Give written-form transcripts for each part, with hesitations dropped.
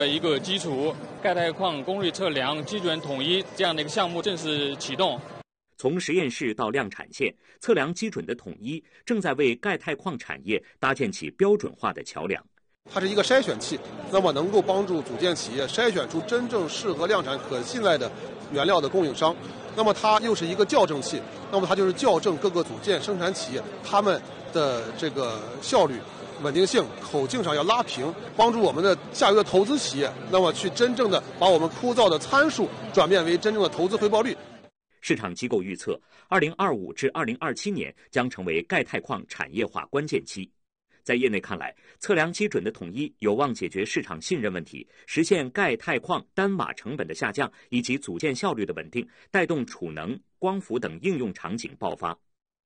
一个基础，钙钛矿功率测量基准统一这样的一个项目正式启动。 从实验室到量产线，测量基准的统一正在为钙钛矿产业搭建起标准化的桥梁。 它是一个筛选器，那么能够帮助组建企业筛选出真正适合量产可信赖的原料的供应商。那么它又是一个校正器，那么它就是校正各个组件生产企业他们的这个效率、稳定性、口径上要拉平，帮助我们的下游的投资企业，那么去真正的把我们枯燥的参数转变为真正的投资回报率。 市场机构预测，2025至2027年将成为钙钛矿产业化关键期。在业内看来，测量基准的统一有望解决市场信任问题，实现钙钛矿单瓦成本的下降以及组件效率的稳定，带动储能、光伏等应用场景爆发。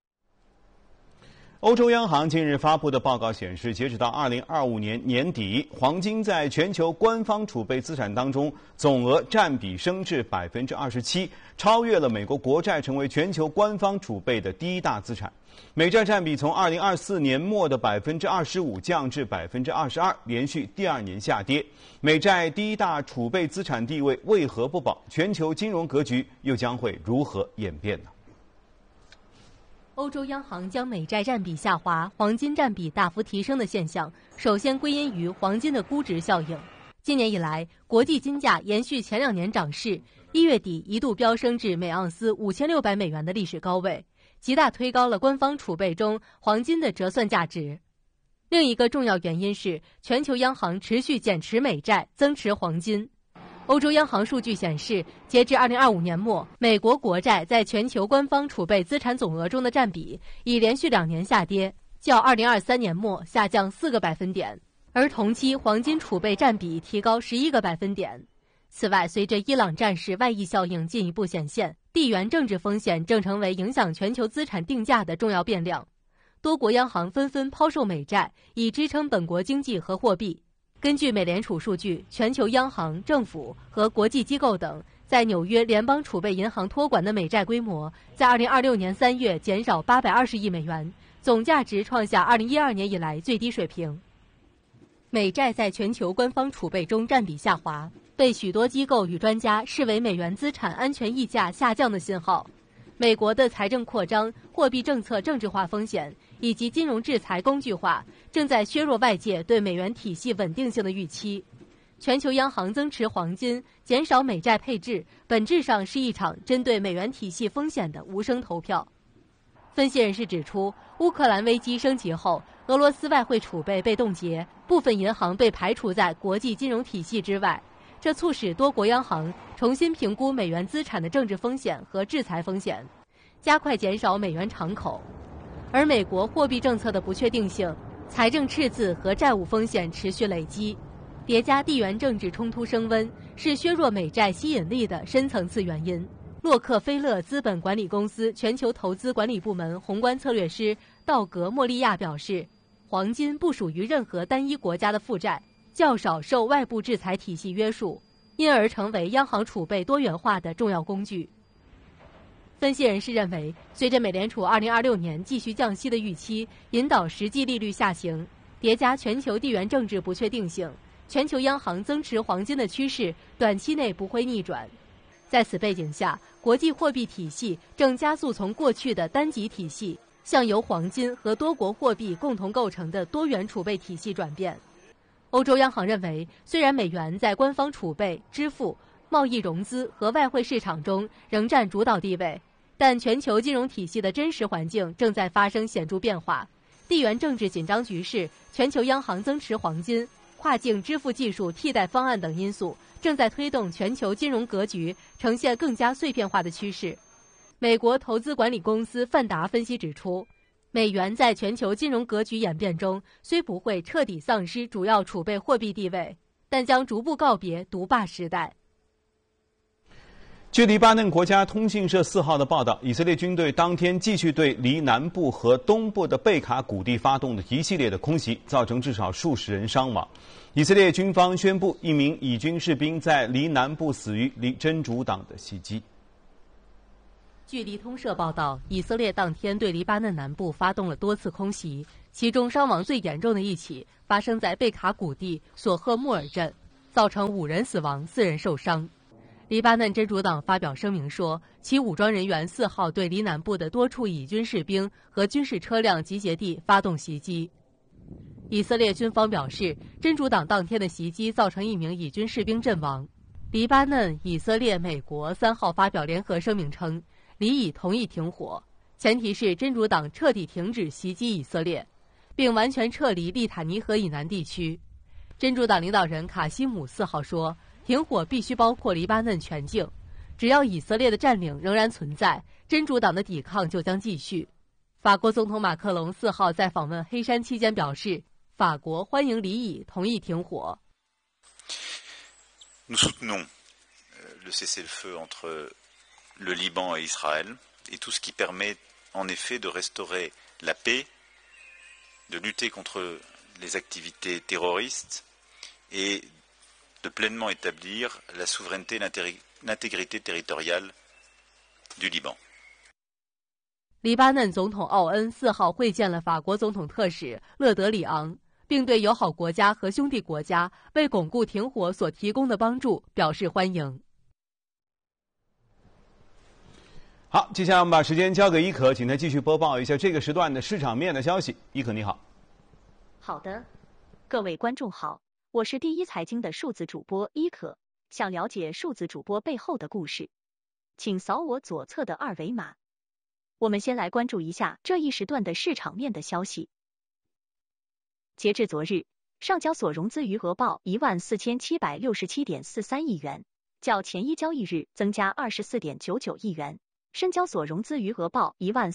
欧洲央行近日发布的报告显示，截止到2025年年底，黄金在全球官方储备资产当中总额占比升至27%，超越了美国国债，成为全球官方储备的第一大资产。美债占比从2024年末的25%降至22%，连续第二年下跌。美债第一大储备资产地位为何不保？全球金融格局又将会如何演变呢？ 欧洲央行将美债占比下滑、黄金占比大幅提升的现象，首先归因于黄金的估值效应。今年以来，国际金价延续前2年涨势，1月底一度飙升至每盎司5600美元的历史高位，极大推高了官方储备中黄金的折算价值。另一个重要原因是全球央行持续减持美债，增持黄金。欧洲央行数据显示，截至2025年末，美国国债在全球官方储备资产总额中的占比已连续2年下跌，较2023年末下降4个百分点，而同期黄金储备占比提高11个百分点。此外，随着伊朗战事外溢效应进一步显现，地缘政治风险正成为影响全球资产定价的重要变量。多国央行纷纷抛售美债，以支撑本国经济和货币。根据美联储数据，全球央行、政府和国际机构等在纽约联邦储备银行托管的美债规模，在2026年3月减少820亿美元，总价值创下2012年以来最低水平。美债在全球官方储备中占比下滑，被许多机构与专家视为美元资产安全溢价下降的信号。美国的财政扩张、货币政策政治化风险以及金融制裁工具化，正在削弱外界对美元体系稳定性的预期。全球央行增持黄金、减少美债配置，本质上是一场针对美元体系风险的无声投票。分析人士指出，乌克兰危机升级后，俄罗斯外汇储备被冻结，部分银行被排除在国际金融体系之外。这促使多国央行重新评估美元资产的政治风险和制裁风险，加快减少美元敞口。而美国货币政策的不确定性、财政赤字和债务风险持续累积，叠加地缘政治冲突升温，是削弱美债吸引力的深层次原因。洛克菲勒资本管理公司全球投资管理部门宏观策略师道格·莫利亚表示，黄金不属于任何单一国家的负债，较少受外部制裁体系约束，因而成为央行储备多元化的重要工具。分析人士认为，随着美联储2026年继续降息的预期引导实际利率下行，叠加全球地缘政治不确定性，全球央行增持黄金的趋势短期内不会逆转。在此背景下，国际货币体系正加速从过去的单极体系向由黄金和多国货币共同构成的多元储备体系转变。欧洲央行认为，虽然美元在官方储备、支付、贸易融资和外汇市场中仍占主导地位，但全球金融体系的真实环境正在发生显著变化。地缘政治紧张局势、全球央行增持黄金、跨境支付技术替代方案等因素，正在推动全球金融格局呈现更加碎片化的趋势。美国投资管理公司范达分析指出，美元在全球金融格局演变中虽不会彻底丧失主要储备货币地位，但将逐步告别独霸时代。 据黎巴嫩国家通讯社4号的报道，以色列军队当天继续对离南部和东部的贝卡谷地发动了一系列的空袭，造成至少数十人伤亡。以色列军方宣布，一名以军士兵在离南部死于离真主党的袭击。 据黎通社报道，以色列当天对黎巴嫩南部发动了多次空袭，其中伤亡最严重的一起发生在贝卡谷地索赫穆尔镇。 造成5人死亡、4人受伤。黎巴嫩真主党发表声明说，其武装人员4号对黎南部的多处以军士兵和军事车辆集结地发动袭击。以色列军方表示，真主党当天的袭击造成1名以军士兵阵亡。黎巴嫩、以色列、美国3号发表联合声明称，黎以同意停火，前提是真主党彻底停止袭击以色列，并完全撤离利塔尼河以南地区。真主党领导人卡西姆4号说，停火必须包括黎巴嫩全境，只要以色列的占领仍然存在，真主党的抵抗就将继续。法国总统马克龙4号在访问黑山期间表示，法国欢迎黎以同意停火。 Nous soutenons le cessez-le-feu entre le Liban et Israël et tout ce qui permet en effet de restaurer la paix, de lutter contre les activités terroristes et de pleinement établir la souveraineté et l'intégrité territoriale du Liban. 黎巴嫩总统奥恩4号会见了法国总统特使勒德里昂，并对友好国家和兄弟国家为巩固停火所提供的帮助表示欢迎。 好，接下来我们把时间交给伊可，请他继续播报一下这个时段的市场面的消息。伊可你好。 好的，各位观众好，我是第一财经的数字主播伊可。想了解数字主播背后的故事，请扫我左侧的2维码。我们先来关注一下这一时段的市场面的消息。截至昨日，上交所融资余额报14767.43亿元，较前一交易日增加24.99亿元。深交所融资余额报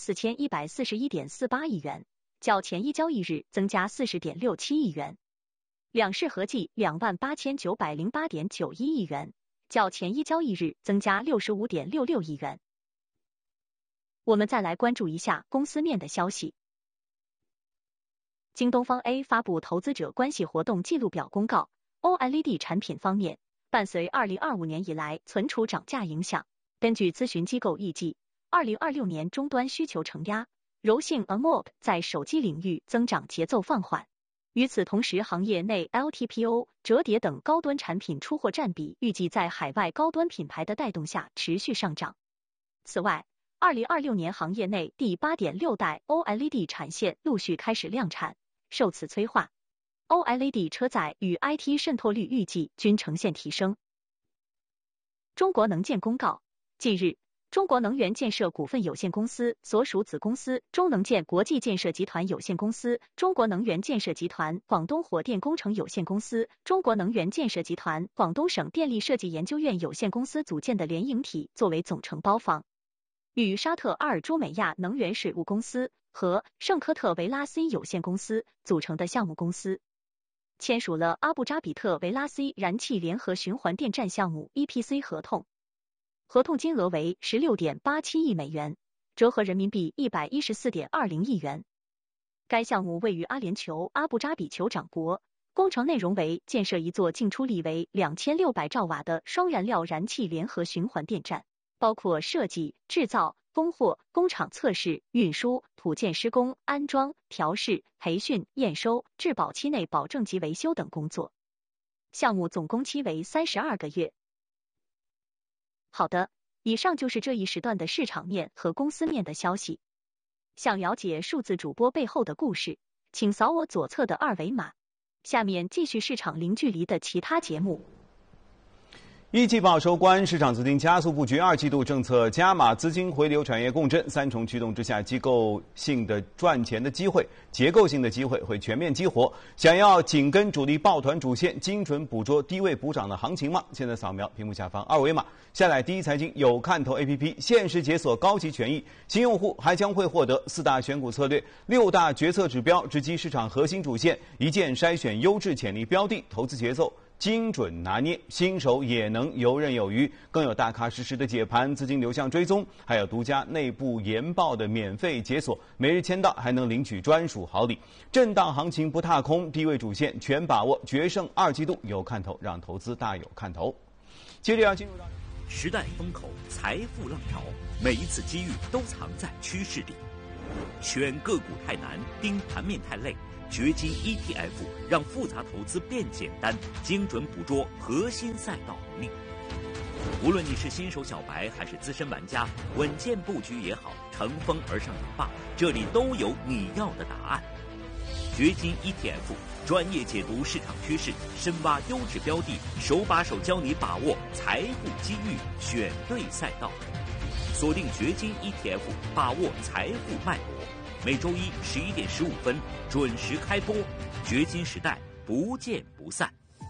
14141.48亿元，较前一交易日增加40.67亿元。两市合计28908.91亿元，较前一交易日增加65.66亿元。我们再来关注一下公司面的消息。京东方 A 发布投资者关系活动记录表公告。OLED 产品方面，伴随2025年以来存储涨价影响，根据咨询机构预计，2026年终端需求承压，柔性 AMOLED 在手机领域增长节奏放缓。与此同时，行业内 LTPO、折叠等高端产品出货占比预计在海外高端品牌的带动下持续上涨。此外，2026年行业内第8.6代 OLED 产线陆续开始量产，受此催化， OLED 车载与 IT 渗透率预计均呈现提升。中国能建公告，近日，中国能源建设股份有限公司所属子公司中能建国际建设集团有限公司、中国能源建设集团广东火电工程有限公司、中国能源建设集团广东省电力设计研究院有限公司组建的联营体作为总承包方，与沙特阿尔朱美亚能源水务公司和圣科特维拉 C 有限公司组成的项目公司，签署了阿布扎比特维拉 C 燃气联合循环电站项目 EPC 合同，合同金额为16.87亿美元，折合人民币114.20亿元。该项目位于阿联酋阿布扎比酋长国，工程内容为建设一座净出力为2600兆瓦的双燃料燃气联合循环电站，包括设计、制造、供货、工厂测试、运输、土建施工、安装、调试、培训、验收、质保期内保证及维修等工作。项目总工期为32个月。好的，以上就是这一时段的市场面和公司面的消息。想了解数字主播背后的故事，请扫我左侧的2维码。下面继续市场零距离的其他节目。 一季报收官，市场资金加速布局2季度政策加码资金回流产业共振3重驱动之下，机构性的赚钱的机会、结构性的机会会全面激活。想要紧跟主力抱团主线，精准捕捉低位补涨的行情吗？现在扫描屏幕下方2维码，下载第一财经有看头 APP， 限时解锁高级权益，新用户还将会获得4大选股策略、6大决策指标，直击市场核心主线，一键筛选优质潜力标的，投资节奏精准拿捏，新手也能游刃有余，更有大咖实时的解盘、资金流向追踪，还有独家内部研报的免费解锁，每日签到还能领取专属好礼。震荡行情不踏空，低位主线全把握，决胜2季度有看头，让投资大有看头。接着要进入到时代风口，财富浪潮，每一次机遇都藏在趋势里。选个股太难，盯盘面太累， 掘金 ETF 让复杂投资变简单，精准捕捉核心赛道红利。无论你是新手小白还是资深玩家，稳健布局也好，乘风而上也罢，这里都有你要的答案。掘金 ETF 专业解读市场趋势，深挖优质标的，手把手教你把握财富机遇，选对赛道。锁定掘金 ETF， 把握财富脉搏。每周一11点15分准时开播，掘金时代不见不散。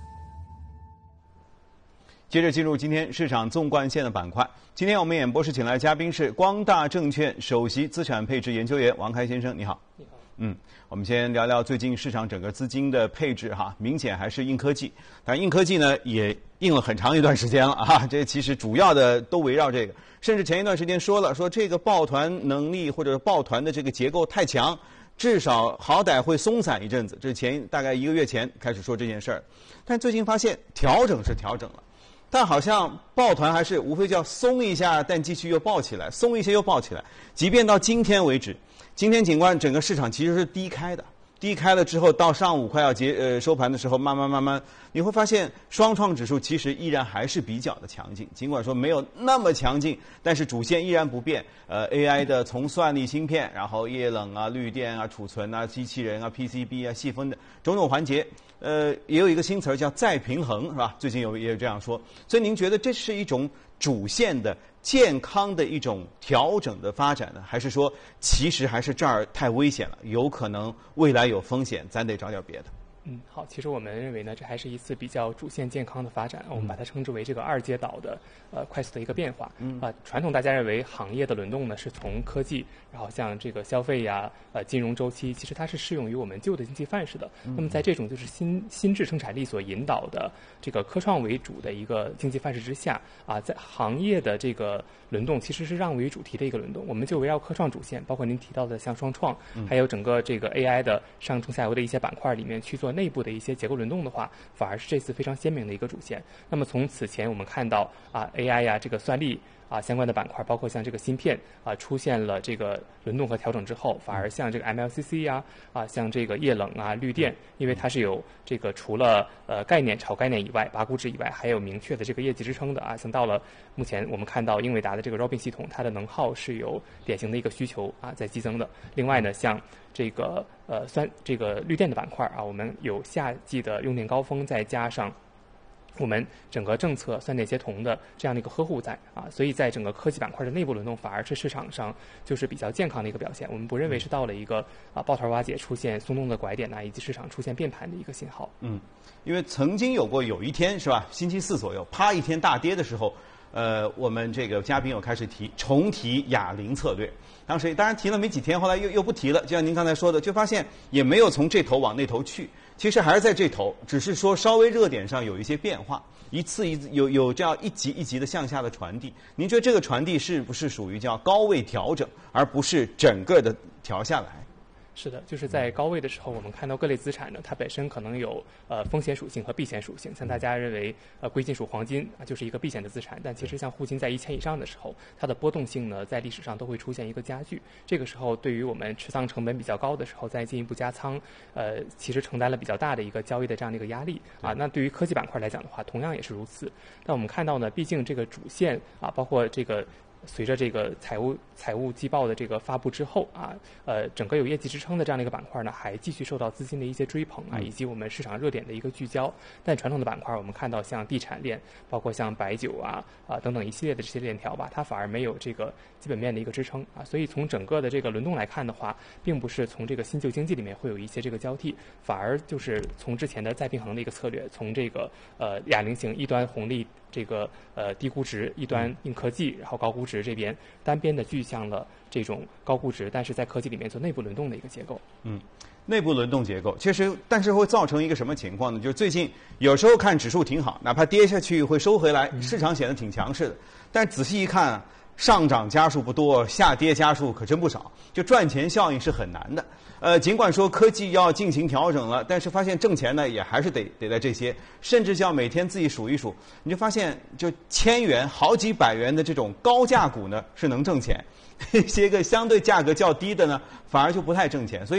接着进入今天市场纵贯线的板块。今天我们演播室请来嘉宾是光大证券首席资产配置研究员王开先生，你好。 你好。 我们先聊聊最近市场整个资金的配置哈，明显还是硬科技，但硬科技呢也硬了很长一段时间了啊。这其实主要的都围绕这个，甚至前一段时间说这个抱团能力或者抱团的这个结构太强，至少好歹会松散一阵子。这大概1个月前开始说这件事儿，但最近发现调整是调整了。但好像抱团还是无非叫松一下，但继续又抱起来，松一些又抱起来。即便到今天为止，今天尽管整个市场其实是低开的，低开了之后到上午快要收盘的时候，慢慢，你会发现双创指数其实依然还是比较的强劲，尽管说没有那么强劲，但是主线依然不变。AI 的从算力芯片，然后液冷啊、绿电啊、储存啊、机器人啊、PCB 啊、细分的种种环节。也有一个新词儿叫再平衡，是吧？最近也有这样说。所以您觉得这是一种主线的健康的一种调整的发展呢，还是说其实还是这儿太危险了，有可能未来有风险，咱得找点别的？ 好，其实我们认为呢，这还是一次比较主线健康的发展，我们把它称之为这个2阶岛的快速的一个变化。传统大家认为行业的轮动呢是从科技，然后像这个消费呀、金融周期，其实它是适用于我们旧的经济范式的。那么在这种就是新质生产力所引导的这个科创为主的一个经济范式之下在行业的这个轮动其实是让位于主题的一个轮动，我们就围绕科创主线，包括您提到的像双创，还有整个这个 AI 的上中下游的一些板块里面去做内部的一些结构轮动的话，反而是这次非常鲜明的一个主线。那么从此前我们看到AI 呀这个算力相关的板块，包括像这个芯片出现了这个轮动和调整之后，反而像这个 MLCC 像这个液冷绿电，因为它是有这个除了炒概念以外，拔估值以外，还有明确的这个业绩支撑的像到了目前我们看到英伟达的这个 Robin 系统，它的能耗是有典型的一个需求在激增的。另外呢，像这个这个绿电的板块我们有夏季的用电高峰，再加上我们整个政策算电协同的这样的一个呵护在所以在整个科技板块的内部轮动，反而是市场上就是比较健康的一个表现。我们不认为是到了一个抱团瓦解、出现松动的拐点以及市场出现变盘的一个信号。 因为曾经有一天是吧，星期四左右，啪一天大跌的时候，我们这个嘉宾又开始重提哑铃策略。当然提了没几天，后来又不提了。就像您刚才说的，就发现也没有从这头往那头去，其实还是在这头，只是说稍微热点上有一些变化，有这样一级一级的向下的传递。您觉得这个传递是不是属于叫高位调整，而不是整个的调下来？ 是的，就是在高位的时候，我们看到各类资产呢，它本身可能有风险属性和避险属性。像大家认为贵金属黄金就是一个避险的资产，但其实像沪金在1000以上的时候，它的波动性呢在历史上都会出现一个加剧。这个时候对于我们持仓成本比较高的时候，再进一步加仓，其实承担了比较大的一个交易的这样的一个压力那对于科技板块来讲的话，同样也是如此。但我们看到呢，毕竟这个主线包括这个随着这个财务季报的这个发布之后整个有业绩支撑的这样的一个板块呢，还继续受到资金的一些追捧以及我们市场热点的一个聚焦。但传统的板块，我们看到像地产链，包括像白酒等等一系列的这些链条它反而没有这个基本面的一个支撑所以从整个的这个轮动来看的话，并不是从这个新旧经济里面会有一些这个交替，反而就是从之前的再平衡的一个策略，从这个哑铃型一端红利这个低估值，一端硬科技，然后高估值这边单边的具象了这种高估值，但是在科技里面做内部轮动的一个结构。 内部轮动结构其实，但是会造成一个什么情况呢？就是最近有时候看指数挺好，哪怕跌下去会收回来，市场显得挺强势的。但仔细一看上涨家数不多，下跌家数可真不少，就赚钱效应是很难的。尽管说科技要进行调整了，但是发现挣钱呢也还是得在这些，甚至叫每天自己数一数，你就发现就1000元、好几百元的这种高价股呢是能挣钱，一些个相对价格较低的呢反而就不太挣钱。所以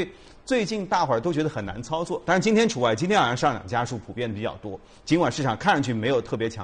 最近大伙儿都觉得很难操作，当然今天除外，今天好像上涨家数普遍的比较多，尽管市场看上去没有特别强。